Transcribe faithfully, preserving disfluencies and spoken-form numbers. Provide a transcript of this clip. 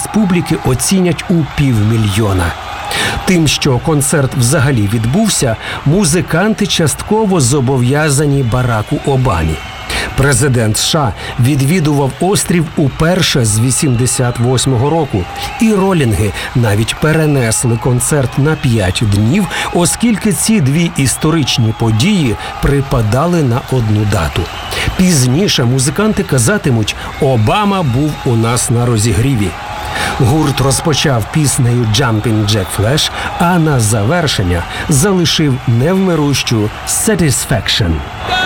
кількість публіки оцінять у півмільйона. Тим, що концерт взагалі відбувся, музиканти частково зобов'язані Бараку Обамі. Президент США відвідував острів уперше з вісімдесят восьмого року, і ролінги навіть перенесли концерт на п'ять днів, оскільки ці дві історичні події припадали на одну дату. Пізніше музиканти казатимуть «Обама був у нас на розігріві». Гурт розпочав піснею «Jumping Jack Flash», а на завершення залишив невмирущу «Satisfaction».